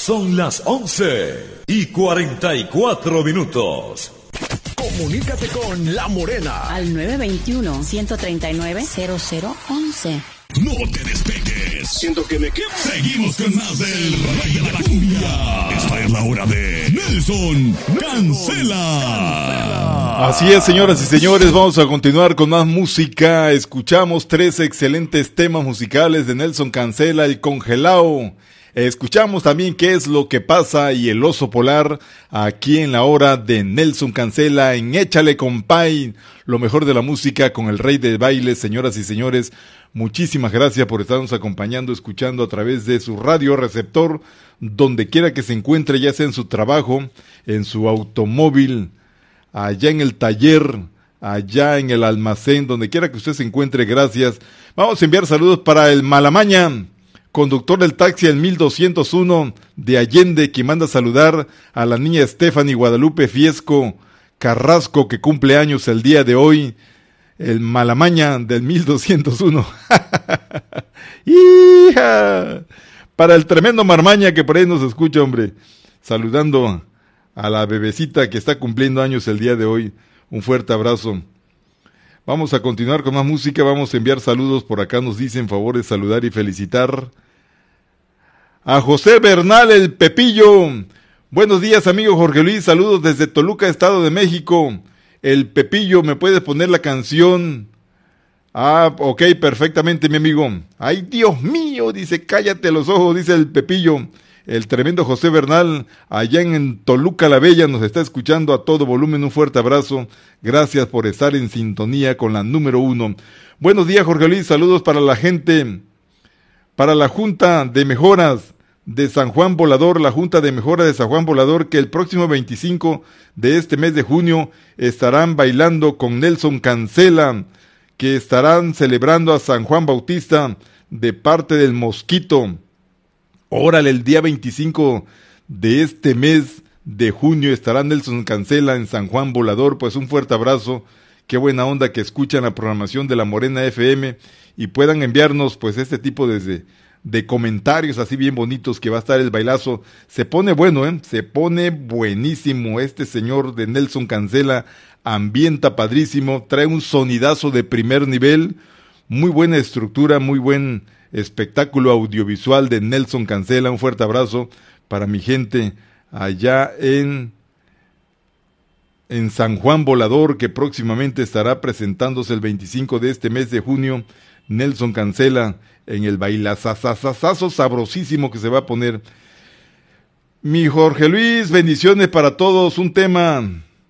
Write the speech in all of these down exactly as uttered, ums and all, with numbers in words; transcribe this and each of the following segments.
Son las once y cuarenta y cuatro minutos. Comunícate con La Morena al nueve dos uno, uno tres nueve, cero cero uno uno. No te despegues. Siento que me quemo. Seguimos con más del Rey de la Cumbia. Esta es la hora de Nelson Cancela. Así es, señoras y señores, vamos a continuar con más música. Escuchamos tres excelentes temas musicales de Nelson Cancela, El Congelao. Escuchamos también Qué es lo que pasa y El oso polar, aquí en la hora de Nelson Cancela en Échale Compay, lo mejor de la música con el rey del baile. Señoras y señores, muchísimas gracias por estarnos acompañando, escuchando a través de su radio receptor, donde quiera que se encuentre, ya sea en su trabajo, en su automóvil, allá en el taller, allá en el almacén, donde quiera que usted se encuentre. Gracias. Vamos a enviar saludos para el Malamaña, conductor del taxi el mil doscientos uno de Allende, que manda a saludar a la niña Stephanie Guadalupe Fiesco Carrasco, que cumple años el día de hoy. El Malamaña del mil doscientos uno. ¡Hija! Para el tremendo Marmaña que por ahí nos escucha, hombre. Saludando a la bebecita que está cumpliendo años el día de hoy. Un fuerte abrazo. Vamos a continuar con más música, vamos a enviar saludos. Por acá nos dicen favor de saludar y felicitar a José Bernal, el Pepillo. Buenos días, amigo Jorge Luis, saludos desde Toluca, Estado de México. El Pepillo, ¿me puedes poner la canción? Ah, ok, perfectamente, mi amigo. Ay, Dios mío, dice, cállate los ojos, dice el Pepillo. El tremendo José Bernal, allá en Toluca la Bella, nos está escuchando a todo volumen. Un fuerte abrazo. Gracias por estar en sintonía con la número uno. Buenos días, Jorge Luis. Saludos para la gente, para la Junta de Mejoras de San Juan Volador, la Junta de Mejoras de San Juan Volador, que el próximo veinticinco de este mes de junio estarán bailando con Nelson Cancela, que estarán celebrando a San Juan Bautista de parte del Mosquito. Órale, el día veinticinco de este mes de junio estará Nelson Cancela en San Juan Volador. Pues un fuerte abrazo, qué buena onda que escuchan la programación de La Morena F M y puedan enviarnos pues este tipo de, de comentarios así bien bonitos, que va a estar el bailazo. Se pone bueno, ¿eh? Se pone buenísimo este señor de Nelson Cancela, ambienta padrísimo, trae un sonidazo de primer nivel, muy buena estructura, muy buen espectáculo audiovisual de Nelson Cancela. Un fuerte abrazo para mi gente allá en, en San Juan Volador, que próximamente estará presentándose el veinticinco de este mes de junio, Nelson Cancela, en el bailazazazazo sabrosísimo que se va a poner. Mi Jorge Luis, bendiciones para todos, un tema.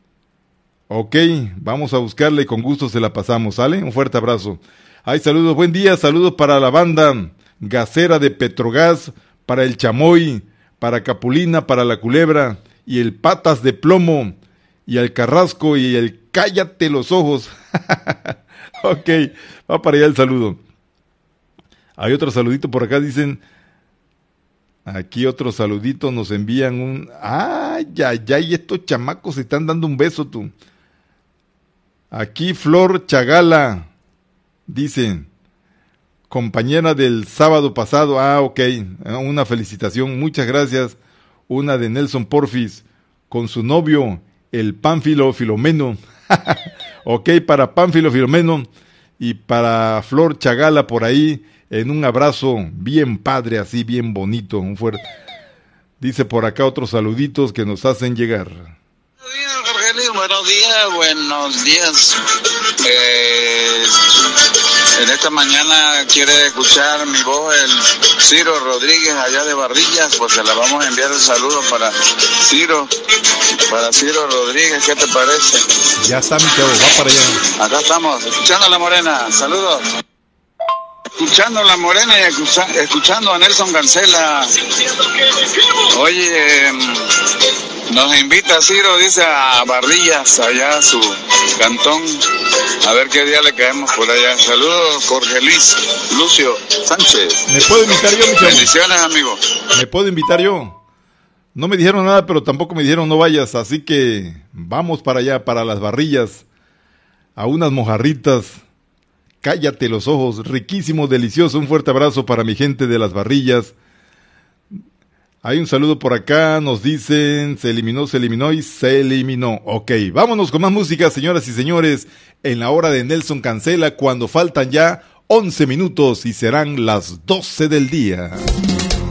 Ok, vamos a buscarle y con gusto se la pasamos, ¿sale? Un fuerte abrazo. Ay, saludos, buen día, saludos para la banda gasera de Petrogas, para el Chamoy, para Capulina, para la Culebra, y el Patas de Plomo, y el Carrasco, y el Cállate los ojos. Ok, va para allá el saludo. Hay otro saludito por acá, dicen, aquí otro saludito, nos envían un, ay, ay, ay, estos chamacos se están dando un beso, tú. Aquí Flor Chagala, dicen, compañera del sábado pasado. Ah, ok, una felicitación, muchas gracias. Una de Nelson Porfis con su novio, el Pánfilo Filomeno. Ok, para Pánfilo Filomeno y para Flor Chagala por ahí, en un abrazo bien padre, así bien bonito, un fuerte. Dice por acá otros saluditos que nos hacen llegar. Buenos días, Jorge Luis, buenos días, buenos días. Eh, en esta mañana quiere escuchar mi voz el Ciro Rodríguez allá de Barrillas, pues se la vamos a enviar el saludo para Ciro, para Ciro Rodríguez, ¿qué te parece? Ya está, mi chavo, va para allá. Acá estamos, escuchando a La Morena, saludos. Escuchando La Morena y escuchando a Nelson Cancela. Oye, nos invita Ciro, dice, a Barrillas, allá a su cantón, a ver qué día le caemos por allá. Saludos, Jorge Luis, Lucio Sánchez. ¿Me puedo invitar yo, mi chavo? Bendiciones, amigo. ¿Me puedo invitar yo? No me dijeron nada, pero tampoco me dijeron no vayas, así que vamos para allá, para las Barrillas, a unas mojarritas. Cállate los ojos, riquísimo, delicioso. Un fuerte abrazo para mi gente de las Barrillas. Hay un saludo por acá, nos dicen, se eliminó, se eliminó y se eliminó. Ok, vámonos con más música, señoras y señores, en la hora de Nelson Cancela, cuando faltan ya once minutos y serán las doce del día.